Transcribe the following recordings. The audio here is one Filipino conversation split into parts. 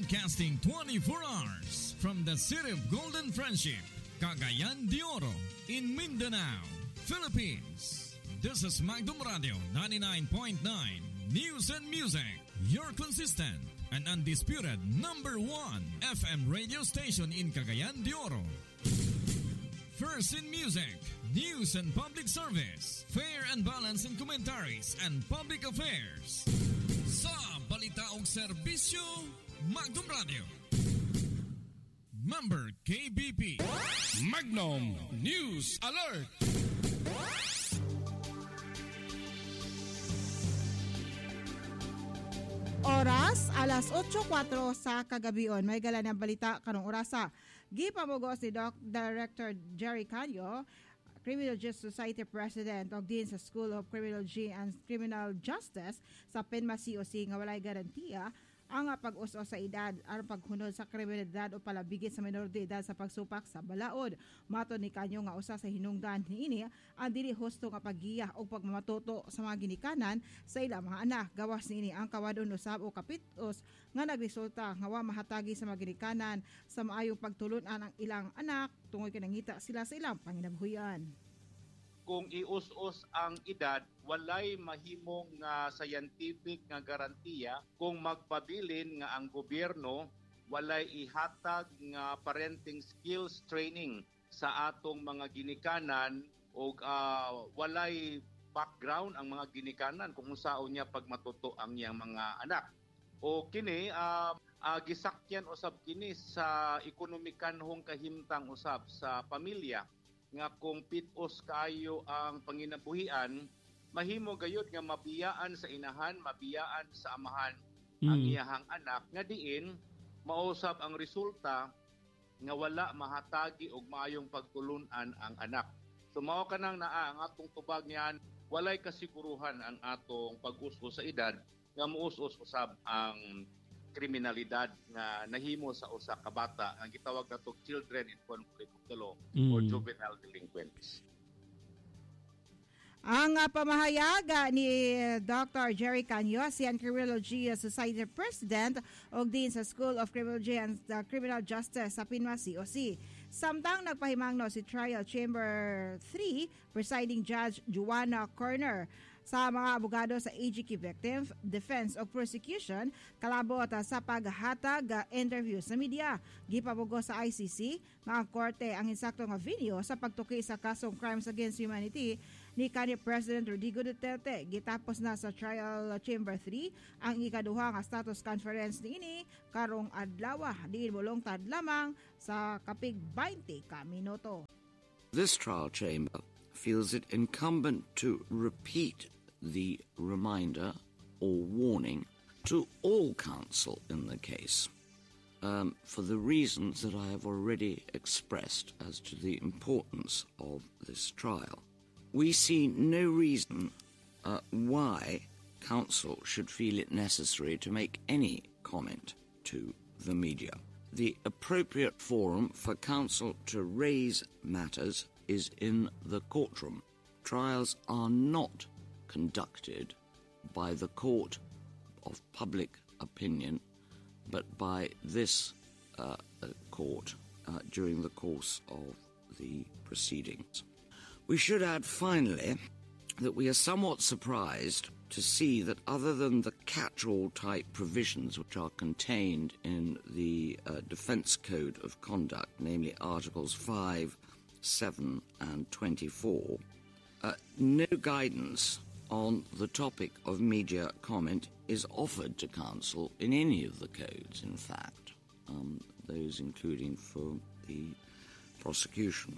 Broadcasting 24 hours from the city of Golden Friendship, Cagayan de Oro, in Mindanao, Philippines. This is Magdum Radio 99.9 News and Music, your consistent and undisputed number one FM radio station in Cagayan de Oro. First in music, news and public service, fair and balanced in commentaries and public affairs. Sa balita og serbisyo, Magdum Radio. Member KBP. Magnum News Alert. Oras, alas 8:04 sa kagabion. May gala ng balita kanong orasa. Gipamugos ni Director Jerry Canyo, Criminology Society President og din sa School of Criminology and Criminal Justice sa PENMA COC nga walay garantiya ang pag-uso sa edad aron paghunod sa kriminalidad o palabigit sa menor de edad sa pagsupak sa balaod. Mato ni Kanyo nga usa sa hinungdan niini ang dili husto nga paggiya o pagmamatuto sa mga ginikanan sa ilang mga anak. Gawas niini ang kawadon usab o kapitos nga nagresulta nga wa mahatagi sa mga ginikanan sa maayong pagtulon-an ang ilang anak tungod kinangita sila sa ilang panginabuhian. Kung ius-us ang edad, walay mahimong nga scientific nga garantiya kung magpabilin nga ang gobyerno walay ihatag nga parenting skills training sa atong mga ginikanan o walay background ang mga ginikanan kung unsaon niya pagmatuto ang iyang mga anak. O kini gisakyan usab kini sa ekonomikanhong kahimtang usab sa pamilya nga kung pitos kayo ang panginabuhian, mahimo gayud nga mabiyaan sa inahan, mabiyaan sa amahan ang iyahang anak, nga diin mausab ang resulta nga wala mahatagi og maayong pagtulunan ang anak. So mao kanang naa ang atong tubag niyan, walay kasiguruhan ang atong pag-uso sa edad nga muus-us usab ang kriminalidad nga nahimo sa usa ka bata ang gitawag nato children in conflict of the law or juvenile delinquents. Ang pamahayaga ni Dr. Jerry Canyo, siya Criminology Society President og din sa School of Criminology and Criminal Justice sa PENMA COC. Samtang nagpahimangno si Trial Chamber 3 Presiding Judge Joanna Corner sa mga abogado sa AGK Victim Defense o Prosecution kalabot sa paghatag interview sa media. Gipabugo sa ICC nga ang korte ang insakto nga video sa pagtuki sa kasong crimes against humanity ni kanhi President Rodrigo Duterte. Gitapos na sa Trial Chamber 3 ang ikaduha nga status conference niini karong adlaw diin bolongtad lamang sa kapig 20 ka minuto. This trial chamber feels it incumbent to repeat the reminder or warning to all counsel in the case for the reasons that I have already expressed as to the importance of this trial. We see no reason why counsel should feel it necessary to make any comment to the media. The appropriate forum for counsel to raise matters is in the courtroom. Trials are not conducted by the court of public opinion, but by this court during the course of the proceedings. We should add finally that we are somewhat surprised to see that other than the catch-all type provisions which are contained in the Defence Code of Conduct, namely Articles 5, 7 and 24, no guidance on the topic of media comment is offered to counsel in any of the codes, in fact, those including for the prosecution.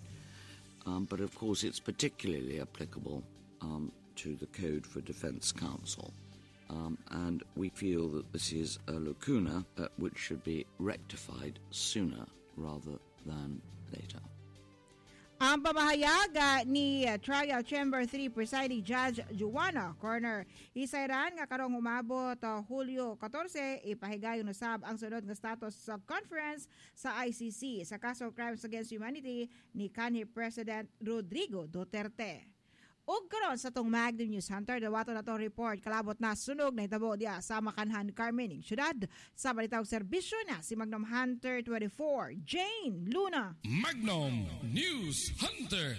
But of course it's particularly applicable to the Code for Defence Counsel. And we feel that this is a lacuna which should be rectified sooner rather than later. Ang pamahayaga ni Trial Chamber 3 Presiding Judge Joanna Corner, isayran nga karong umabot Hulyo 14 ipahigayon usab ang sunod nga status sa conference sa ICC sa kaso Crimes Against Humanity ni kanhi President Rodrigo Duterte. Ug karon sa tong Magnum News Hunter, dawato na tong report kalabot na sunog na hitabo diya sa Makanhan, Carmen, syudad. Sa balitaw serbisyo na si Magnum Hunter 24, Jane Luna. Magnum News Hunter.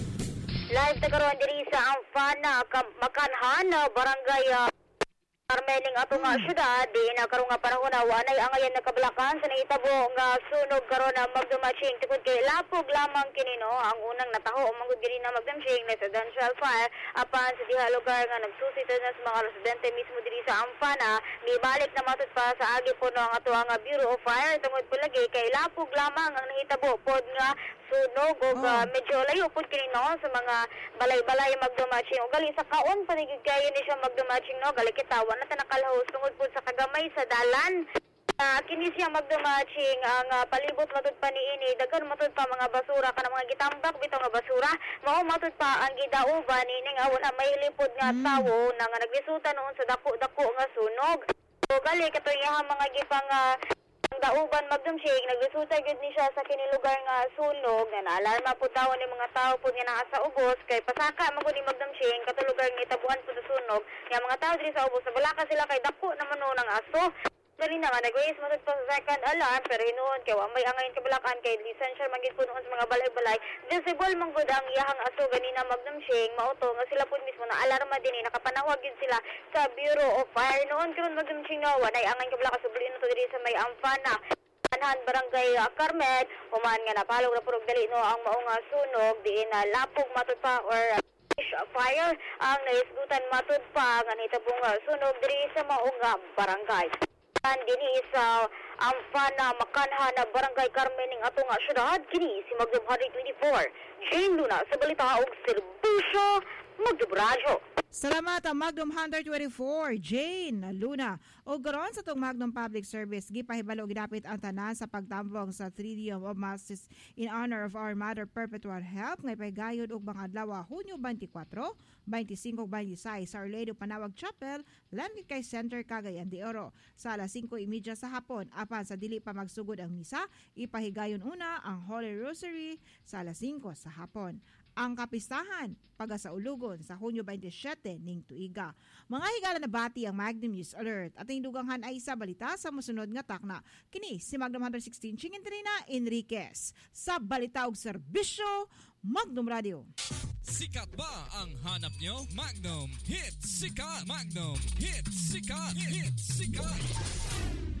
Live na karon diri sa Ampana, Makanhan, Barangay Carmening ato nga syudad, di na karon nga panahon na wanay angayan nakabalakan sa nahitabo nga sunog karon na magdumaching tungod kay lapog lamang kini no ang unang nataho mangud diri na magdumaching residential fire apan sa diha lugar nga nagsusitan na sa mga residente mismo diri sa Ampana, mibalik na matud pa sa agi po no ang ato nga Bureau of Fire tungod po lagi kay lapog lamang ang nahitabo pod nga sunog ug medyo layo pod kini no sa mga balay-balay magdumaching ug gali sa kaon panigid kayo ni siya magdumaching no gali kitawan na nakalahos tungod po sa kagamay sa dalan. Kini siya magdumaching ang palibot matud pa niini daghan matud pa mga basura kana mga gitambak bitaw nga basura mao matud pa ang gidauban ini nga wala may lipod nga tawo na nga naglisutan noon sa dako-dako nga sunog. So gali katoy nga mga gipang ang dauban magdumching naglisuta gud ni siya sa kini lugar nga sunog nga naalarma po tawo ni mga tawo po nga naa sa ubos kay pasaka man gud ni magdumching kato lugar nga itabuan po sa sunog nga mga tawo diri sa ubos sa balaka sila kay dako naman no ng aso. Dali na nga nag-raise matud pa sa second alarm pero hinuon kay wa may angayon kabalakan kay lisensya magid po noon sa mga balay-balay visible man gud ang iyahang aso ganina magdumching mauto nga sila pud mismo na alarma dinhi nakapanawag gid sila sa Bureau of Fire noon karon magdumching na wanay angayon kabalakan subli na to diri sa may Ampana Barangay Carmen human nga napalog na purog dali no ang mao nga sunog diin na lapog matud pa or fire ang naisgutan matud pa nga nitabong sunog diri sa mao nga barangay. Dinhi sa Ampana, Makanhan, Barangay Carmening ato nga syudad kini si Magnum 124 Jane Luna sa balita og serbisyo magdubradyo. Salamat ang Magnum Hunter 24, Jane Luna. O garon sa tong Magnum Public Service, gipahibalo gidapit ang tanan sa pagtambong sa Tridium of Masses in honor of our Mother Perpetual Help ngay paygayon og mga adlaw Hunyo 24, 25, 26 sa Our Lady Panawag Chapel, Landkay Center, Cagayan de Oro. Sa alas 5:30 sa hapon, apan sa dili pa magsugod ang misa, ipahigayon una ang Holy Rosary sa alas 5 sa hapon. Ang kapistahan pagasaulugon sa Hunyo 27 ning tuiga. Mga higala na bati ang Magnum News Alert at ang duganghan ay sa balita sa musunod nga takna. Kini si Magnum 116 Chingin Trina Enriquez sa balita og serbisyo Magnum Radio. Sikat ba ang hanap nyo? Magnum Hits Sikat! Magnum Hits Sikat! Hits Sikat!